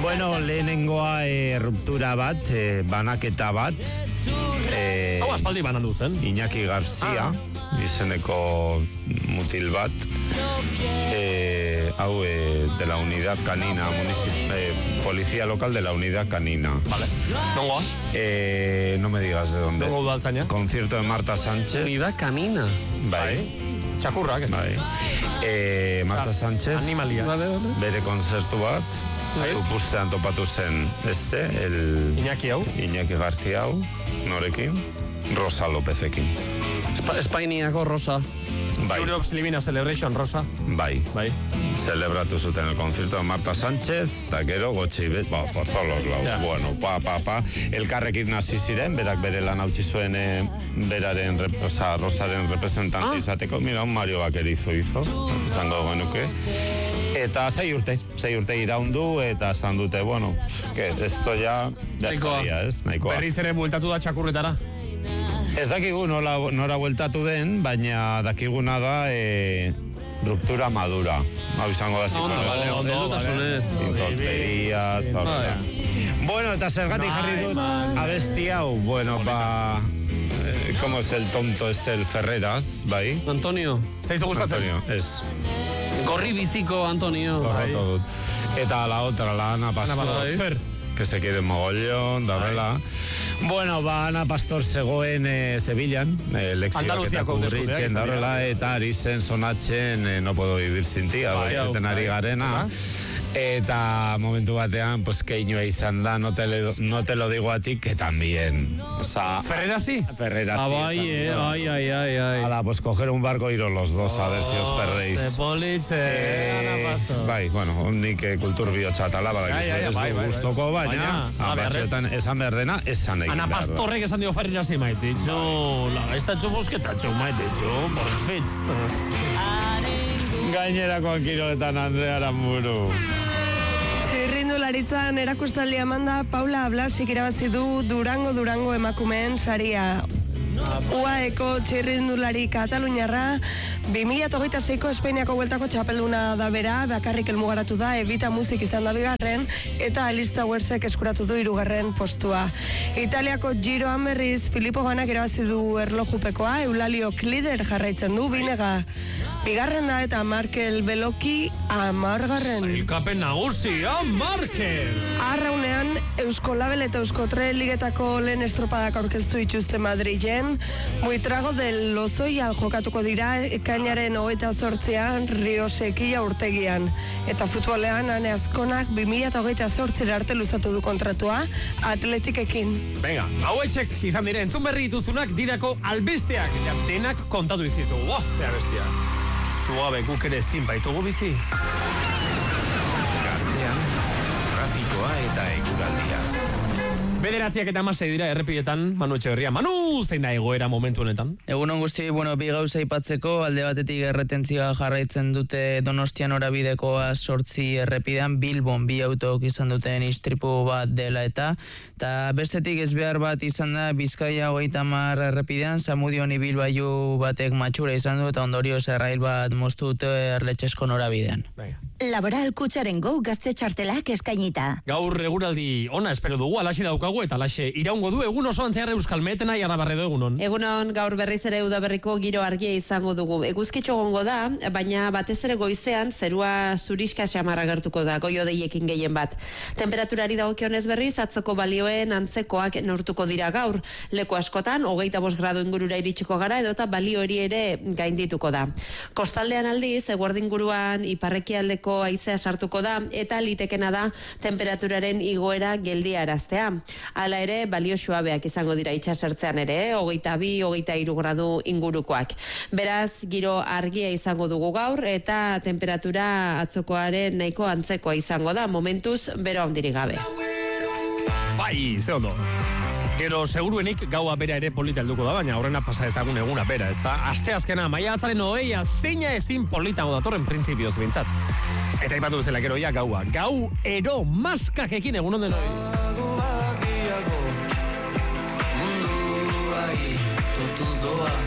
Bueno, lehenengoa ruptura bat, banaketa bat. Hau aspaldi banan duzen. Iñaki Garzia, izeneko mutil bat. Hau de la unidad canina, policía local de la unidad canina. Vale. ¿Nongoa? No me digas de dónde. ¿Nongo udaltzaina? Concierto de Marta Sánchez. Unidad canina. Bai. Txakurrak. Bai. Marta Sánchez. Animalia. Bere konzertu bat. Tupustean topatu zen, el Iñaki Garzia hau, norekin? Rosa Lopezekin. Espainiako Rosa. Bai. Europe's Living a Celebration, Rosa. Bai. Celebratu zuten el concierto de Marta Sánchez, eta gero gotxi bet, por todos los lados. Yeah. Bueno, elkarrekin hasi ziren, berak bere lan hautsi zuen beraren, Rosaren representante izateko, mira, un Mario Bakerizo hizo, izango genuke. Eta 6 urte iraundu, eta esan dute, bueno, que esto ya estaría, ez? Nahikoa. Berriz ere bueltatu da txakurretara? Ez dakigu nora bueltatu den, baina dakiguna da ruptura madura. Hau izango da psikologikoa. Tonterías, eta horrela. Bueno, eta zergatik jarri dut abesti hau, bueno, ¿cómo es el tonto el Ferreras, bai? Antonio. ¿Zaizu gustatzen? Antonio, ez. Gorri biziko Antonio. Correcto dut. Eta la otra, la Ana Pastor, que se quiere mogollón, da verdad. Bueno, Ana Pastor zegoen Sevillan, lexioak eta kubritzen da horrela, eta ari zen sonatzen No puedo vivir sin ti, abaixeten ari garena. Eta momentu batean, pues, keinua izan da, no te lo digo a ti, que también. O sea, ¿Ferrerasi? Ferrerasi. Ay. Ala, pues coger un barco e iros los dos, a ver si os perdéis. Ana Pastor. Bai, bueno, nik kultur biotxatala, ez du gustoko, baina, esan behar dena, esan egin. Ana Pastorrek esan dio Ferrerasi maititxu, lagaistatxu busketatxu maititxu, por fitz. Gainerakoan kiroletan Andrea Aramburu. Txirrindularitzan erakustaldia manda Paula Ablasik irabazi du Durango emakumeen saria. UAEko txirrindulari Kataluniarra 2026ko Espainiako bueltako txapelduna da bera, bakarrik helmugaratu da, Evita Muzik izan da bigarren, eta Alice Towersek eskuratu du 3. postua. Italiako Giroan berriz, Filippo Ganak irabazi du erlojupekoa, Eulalio Klider jarraitzen du, Binega bigarren da, eta Markel Beloki 10. Zailkapen nagusi, Markel! Arraunean, Eusko Label eta Euskotren ligetako lehen estropadak aurkeztu dituzte Madrilen, Buitrago del Lozoian jokatuko dira ekainaren 28an Rio Sekilla urtegian. Eta futbolean Ane Azkonak 2028 arte luzatu du kontratua Atletikekin. Venga, hauexek izan dire entzun berri dituzunak dirako albesteak, denak kontatu izitu. Zea bestia. Zuabe guk ere zin baitugu bizi. Gaztean, trafikoa eta eguraldia. 9:06 dira errepidetan, Manu Etxeberria. Manu, zein da egoera momentu honetan? Egunon guzti, bi gauza aipatzeko, alde batetik erretentzioa jarraitzen dute Donostian orabidekoa 8 errepidean, Bilbon 2 autok izan duten istripu bat dela eta bestetik ezbehar bat izan da Bizkaia 30 errepidean, Zamudion ibilgailu batek matxura izan du eta ondorioz errail bat moztu dute Erletxesko norabidean. Laboral Kutxaren Go gazte txartelak eskainita. Gaur eguraldi ona espero dugu, alaxi daukagu eta alaxe iraungo du egun osoan zehar Euskal Metena Arabarredo egunon. Egunon, gaur berriz ere udaberriko giro argia izango dugu. Eguzkitxo gongo da, baina batez ere goizean zerua zuriska xamarra gertuko da, goiodeiekin gehien bat. Temperaturari dagokionez berriz, atzoko balioen antzekoak neurtuko dira gaur. Leku askotan, 25 gradu ingurura iritsiko gara, edota balio hori ere gaindituko da. Kostaldean aldiz, eguerdi inguruan iparrekialdeko haizea sartuko da, eta litekena da temperaturaren igoera geldiaraztea. Hala ere, balio suabeak izango dira itxasertzean ere, 22-23 gradu ingurukoak. Beraz, giro argia izango dugu gaur, eta temperatura atzokoaren nahiko antzekoa izango da, momentuz bero handirik gabe. Bai, ze ondo. Gero, seguruenik gaua bera ere polita helduko da, baina horrena pasa ezagun eguna bera, ez da? Asteazkena, maiatzaren 20 zeina ezin politago datorren printzipioz bintzat. Eta ipatu bezala, gero gaua. Gau ero maskakekin egunon denoi.